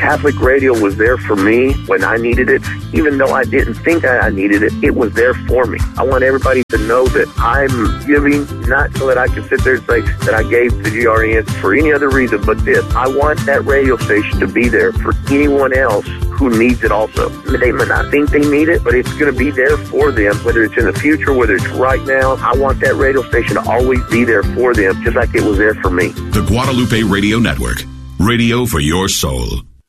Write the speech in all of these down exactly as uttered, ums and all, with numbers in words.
Catholic radio was there for me when I needed it. Even though I didn't think I needed it, it was there for me. I want everybody to know that I'm giving, not so that I can sit there and say that I gave to G R N for any other reason but this. I want that radio station to be there for anyone else who needs it also. They may not think they need it, but it's going to be there for them, whether it's in the future, whether it's right now. I want that radio station to always be there for them, just like it was there for me. The Guadalupe Radio Network. Radio for your soul.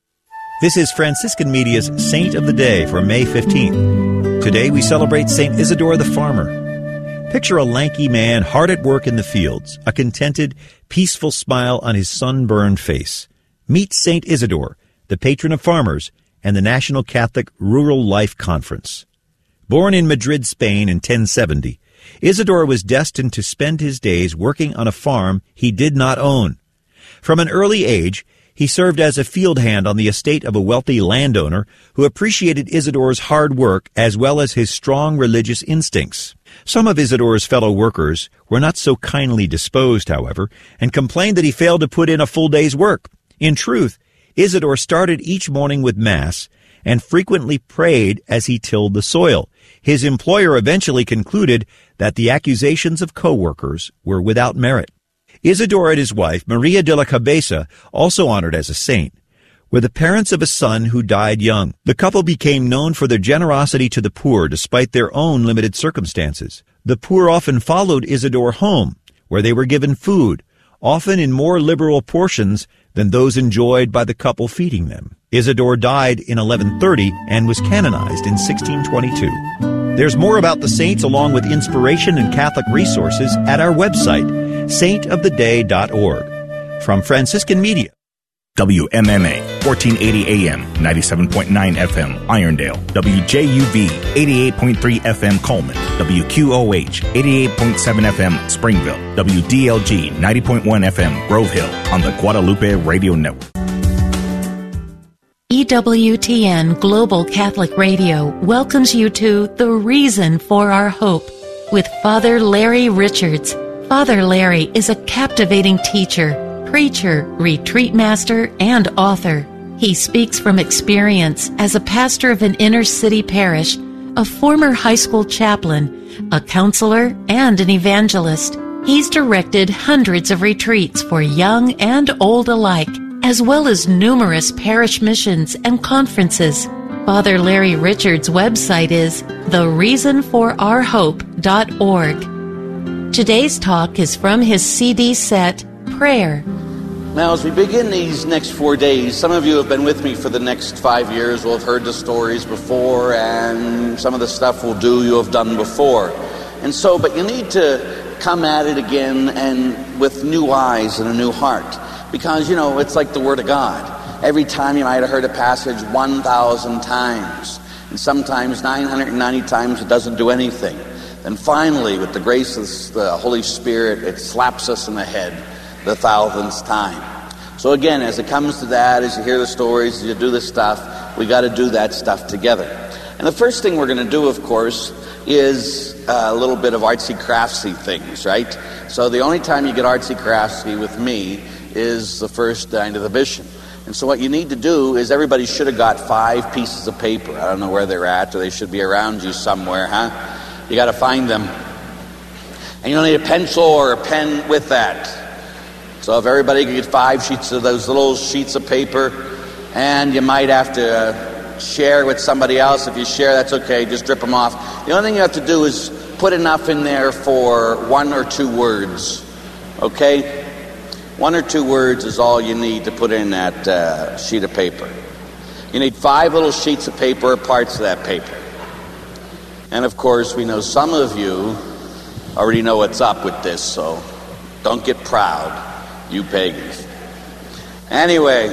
This is Franciscan Media's Saint of the Day for May fifteenth. Today we celebrate Saint Isidore the Farmer. Picture a lanky man hard at work in the fields, a contented, peaceful smile on his sunburned face. Meet Saint Isidore, the patron of farmers, and the National Catholic Rural Life Conference. Born in Madrid, Spain in ten seventy, Isidore was destined to spend his days working on a farm he did not own. From an early age, he served as a field hand on the estate of a wealthy landowner who appreciated Isidore's hard work as well as his strong religious instincts. Some of Isidore's fellow workers were not so kindly disposed, however, and complained that he failed to put in a full day's work. In truth, Isidore started each morning with Mass and frequently prayed as he tilled the soil. His employer eventually concluded that the accusations of co-workers were without merit. Isidore and his wife, Maria de la Cabeza, also honored as a saint, were the parents of a son who died young. The couple became known for their generosity to the poor despite their own limited circumstances. The poor often followed Isidore home, where they were given food, often in more liberal portions than those enjoyed by the couple feeding them. Isidore died in eleven thirty and was canonized in sixteen twenty-two. There's more about the saints along with inspiration and Catholic resources at our website, saint of the day dot org. From Franciscan Media. W M M A, fourteen eighty A M, ninety-seven point nine F M, Irondale. W J U V, eighty-eight point three F M, Coleman. W Q O H, eighty-eight point seven F M, Springville. W D L G, ninety point one F M, Grove Hill, on the Guadalupe Radio Network. E W T N Global Catholic Radio welcomes you to The Reason for Our Hope with Father Larry Richards. Father Larry is a captivating teacher, preacher, retreat master, and author. He speaks from experience as a pastor of an inner-city parish, a former high school chaplain, a counselor, and an evangelist. He's directed hundreds of retreats for young and old alike, as well as numerous parish missions and conferences. Father Larry Richards' website is the reason for our hope dot org. Today's talk is from his C D set, Prayer. Now, as we begin these next four days, some of you have been with me for the next five years, will have heard the stories before, and some of the stuff we'll do you have done before. And so, but you need to come at it again and with new eyes and a new heart. Because, you know, it's like the Word of God. Every time you might have heard a passage one thousand times, and sometimes nine hundred ninety times it doesn't do anything. Then finally, with the grace of the Holy Spirit, it slaps us in the head the thousandth time. So again, as it comes to that, as you hear the stories, as you do this stuff, we got to do that stuff together. And the first thing we're going to do, of course, is a little bit of artsy-craftsy things, right? So the only time you get artsy-craftsy with me is the first night of the Vision. And so what you need to do is everybody should have got five pieces of paper. I don't know where they're at, or they should be around you somewhere, huh? You got to find them. And you don't need a pencil or a pen with that. So if everybody could get five sheets of those little sheets of paper, and you might have to uh, share with somebody else. If you share, that's okay. Just drip them off. The only thing you have to do is put enough in there for one or two words. Okay? One or two words is all you need to put in that uh, sheet of paper. You need five little sheets of paper or parts of that paper. And of course, we know some of you already know what's up with this, so don't get proud, you pagans. Anyway,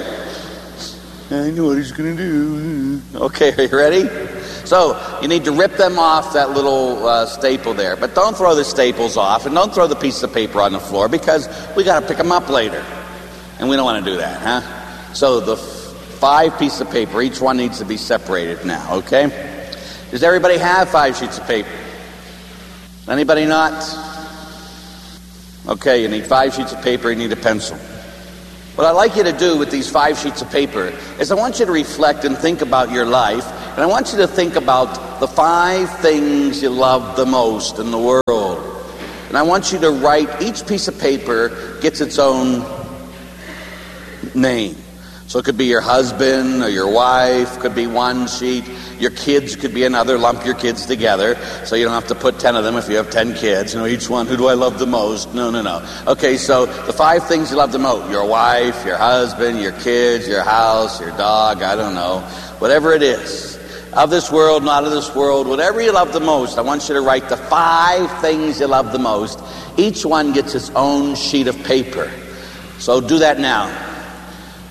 I know what he's going to do. Okay, are you ready? So, you need to rip them off that little uh, staple there. But don't throw the staples off, and don't throw the piece of paper on the floor, because we got to pick them up later. And we don't want to do that, huh? So, the f- five pieces of paper, each one needs to be separated now, okay? Does everybody have five sheets of paper? Anybody not? Okay, you need five sheets of paper, you need a pencil. What I'd like you to do with these five sheets of paper is I want you to reflect and think about your life, and I want you to think about the five things you love the most in the world. And I want you to write, each piece of paper gets its own name. So it could be your husband or your wife, could be one sheet. Your kids could be another. Lump your kids together so you don't have to put ten of them if you have ten kids. You know, each one, who do I love the most? No, no, no. Okay, so the five things you love the most: your wife, your husband, your kids, your house, your dog, I don't know. Whatever it is. Of this world, not of this world, whatever you love the most, I want you to write the five things you love the most. Each one gets its own sheet of paper. So do that now.